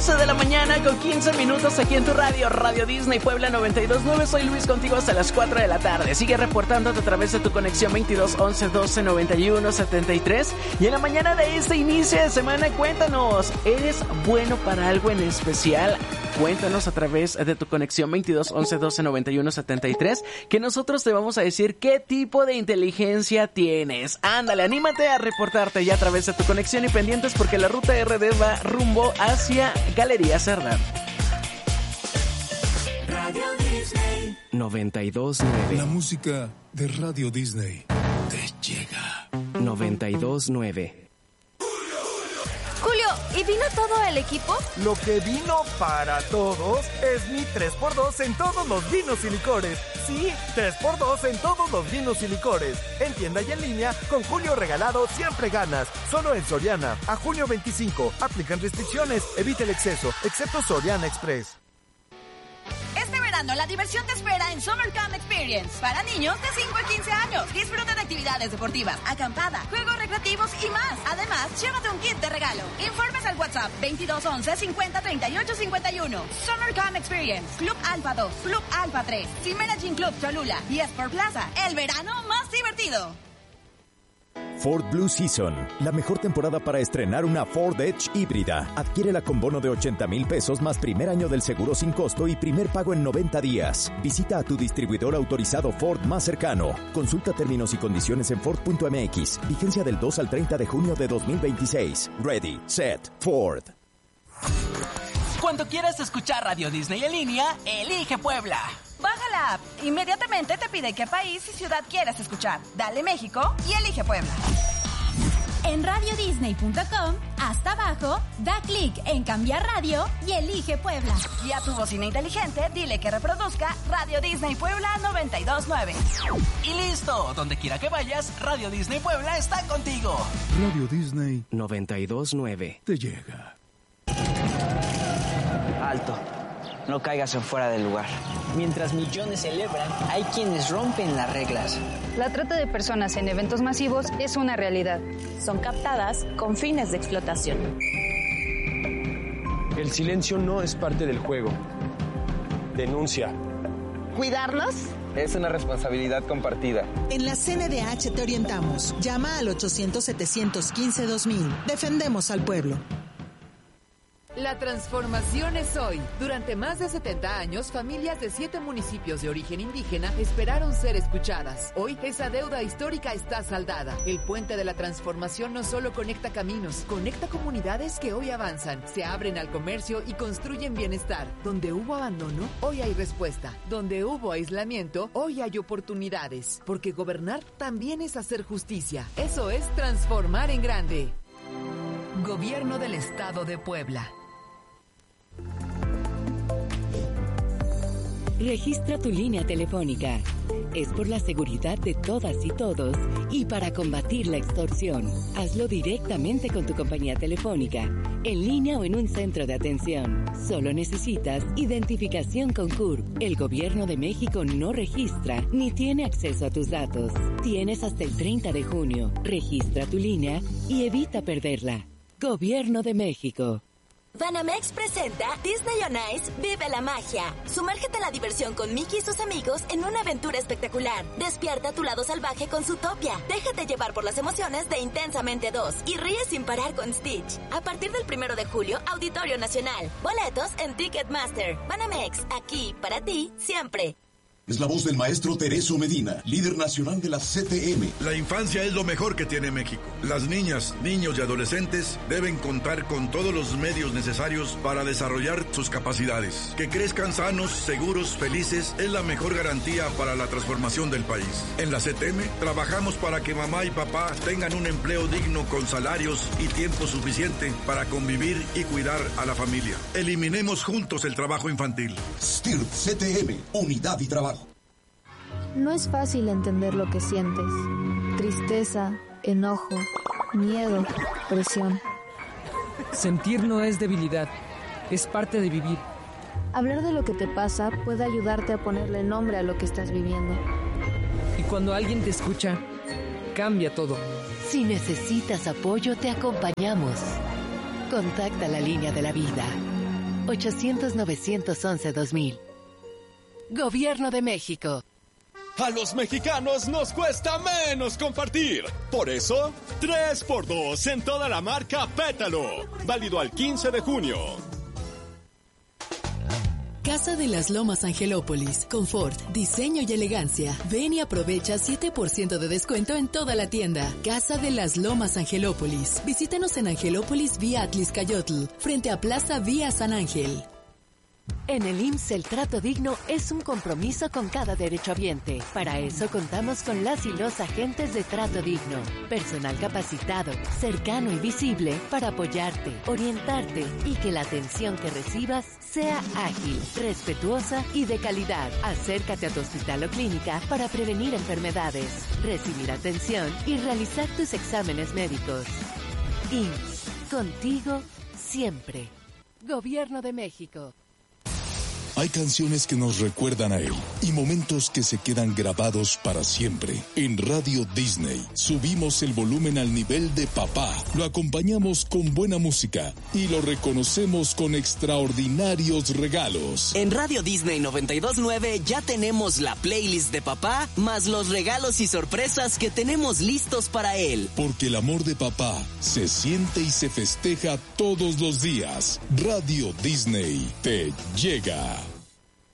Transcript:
11 de la mañana con 15 minutos aquí en tu radio, Radio Disney Puebla 92.9. Soy Luis, contigo hasta las 4 de la tarde. Sigue reportándote a través de tu conexión 22 11 12 91 73. Y en la mañana de este inicio de semana, cuéntanos, ¿eres bueno para algo en especial? Cuéntanos a través de tu conexión 22 11 12 91 73, que nosotros te vamos a decir qué tipo de inteligencia tienes. Ándale, anímate a reportarte ya a través de tu conexión y pendientes, porque la ruta RD va rumbo hacia Galería Cerdán. Radio Disney 92.9. La música de Radio Disney te llega. 92.9. Julio, ¿y vino todo el equipo? Lo que vino para todos es mi 3x2 en todos los vinos y licores. Sí, 3x2 en todos los vinos y licores. En tienda y en línea, con Julio regalado siempre ganas. Solo en Soriana, a junio 25. Aplican restricciones, evita el exceso, excepto Soriana Express. Este verano la diversión te espera en Summer Camp Experience. Para niños de 5 a 15 años. Disfruta de actividades deportivas, acampada, juegos recreativos y más. Además, llévate un kit de regalo. Informes al WhatsApp 22 11 50 38 51. Summer Camp Experience. Club Alfa 2, Club Alfa 3, Cimera Gym Club Cholula y Sport Plaza. El verano más divertido. Ford Blue Season, la mejor temporada para estrenar una Ford Edge híbrida. Adquiérela con bono de 80,000 pesos más primer año del seguro sin costo y primer pago en 90 días. Visita a tu distribuidor autorizado Ford más cercano. Consulta términos y condiciones en Ford.mx. Vigencia del 2 al 30 de junio de 2026. Ready, set, Ford. Cuando quieras escuchar Radio Disney en línea, elige Puebla. Baja la app. Inmediatamente te pide qué país y ciudad quieres escuchar. Dale México y elige Puebla. En radiodisney.com, hasta abajo, da clic en cambiar radio y elige Puebla. Y a tu bocina inteligente, dile que reproduzca Radio Disney Puebla 92.9. Y listo, donde quiera que vayas, Radio Disney Puebla está contigo. Radio Disney 92.9. te llega. Alto. No caigas en fuera del lugar. Mientras millones celebran, hay quienes rompen las reglas. La trata de personas en eventos masivos es una realidad. Son captadas con fines de explotación. El silencio no es parte del juego. Denuncia. ¿Cuidarnos? Es una responsabilidad compartida. En la CNDH te orientamos. Llama al 800-715-2000. Defendemos al pueblo. La transformación es hoy. Durante más de 70 años, familias de 7 municipios de origen indígena esperaron ser escuchadas. Hoy, esa deuda histórica está saldada. El puente de la transformación no solo conecta caminos, conecta comunidades que hoy avanzan, se abren al comercio y construyen bienestar. Donde hubo abandono, hoy hay respuesta. Donde hubo aislamiento, hoy hay oportunidades. Porque gobernar también es hacer justicia. Eso es transformar en grande. Gobierno del Estado de Puebla. Registra tu línea telefónica. Es por la seguridad de todas y todos y para combatir la extorsión. Hazlo directamente con tu compañía telefónica, en línea o en un centro de atención. Solo necesitas identificación con CURP. El Gobierno de México no registra ni tiene acceso a tus datos. Tienes hasta el 30 de junio. Registra tu línea y evita perderla. Gobierno de México. Banamex presenta Disney on Ice Vive la Magia. Sumérgete a la diversión con Mickey y sus amigos en una aventura espectacular. Despierta tu lado salvaje con Zootopia. Déjate llevar por las emociones de Intensamente 2 y ríe sin parar con Stitch. A partir del 1 de julio, Auditorio Nacional. Boletos en Ticketmaster. Banamex, aquí para ti siempre. Es la voz del maestro Tereso Medina, líder nacional de la CTM. La infancia es lo mejor que tiene México. Las niñas, niños y adolescentes deben contar con todos los medios necesarios para desarrollar sus capacidades. Que crezcan sanos, seguros, felices es la mejor garantía para la transformación del país. En la CTM trabajamos para que mamá y papá tengan un empleo digno con salarios y tiempo suficiente para convivir y cuidar a la familia. Eliminemos juntos el trabajo infantil. STIRT CTM, unidad y trabajo. No es fácil entender lo que sientes. Tristeza, enojo, miedo, presión. Sentir no es debilidad, es parte de vivir. Hablar de lo que te pasa puede ayudarte a ponerle nombre a lo que estás viviendo. Y cuando alguien te escucha, cambia todo. Si necesitas apoyo, te acompañamos. Contacta la línea de la vida. 800-911-2000. Gobierno de México. A los mexicanos nos cuesta menos compartir. Por eso, 3x2 en toda la marca Pétalo. Válido al 15 de junio. Casa de las Lomas Angelópolis. Confort, diseño y elegancia. Ven y aprovecha 7% de descuento en toda la tienda. Casa de las Lomas Angelópolis. Visítanos en Angelópolis vía Atliscayotl, frente a Plaza Vía San Ángel. En el IMSS el trato digno es un compromiso con cada derechohabiente. Para eso contamos con las y los agentes de trato digno. Personal capacitado, cercano y visible para apoyarte, orientarte y que la atención que recibas sea ágil, respetuosa y de calidad. Acércate a tu hospital o clínica para prevenir enfermedades, recibir atención y realizar tus exámenes médicos. IMSS, contigo siempre. Gobierno de México. Hay canciones que nos recuerdan a él y momentos que se quedan grabados para siempre. En Radio Disney subimos el volumen al nivel de papá, lo acompañamos con buena música y lo reconocemos con extraordinarios regalos. En Radio Disney 92.9 ya tenemos la playlist de papá, más los regalos y sorpresas que tenemos listos para él. Porque el amor de papá se siente y se festeja todos los días. Radio Disney te llega.